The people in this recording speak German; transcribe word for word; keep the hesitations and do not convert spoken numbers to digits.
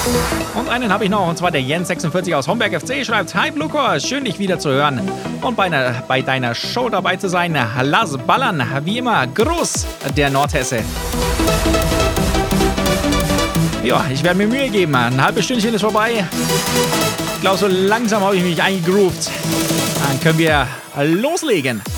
Und einen habe ich noch, und zwar der Jens sechsundvierzig aus Homberg F C schreibt: Hi Blucor, schön dich wieder zu hören und bei, einer, bei deiner Show dabei zu sein. Lass ballern, wie immer, Gruß, der Nordhesse. Ja, ich werde mir Mühe geben, ein halbes Stündchen ist vorbei. Ich glaube, so langsam habe ich mich eingegroovt. Dann können wir loslegen.